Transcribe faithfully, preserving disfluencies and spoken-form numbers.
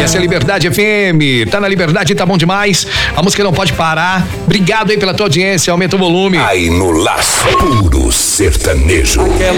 Essa é a Liberdade F M. Tá na Liberdade, tá bom demais. A música não pode parar. Obrigado aí pela tua audiência. Aumenta o volume. Aí no Laço, puro sertanejo.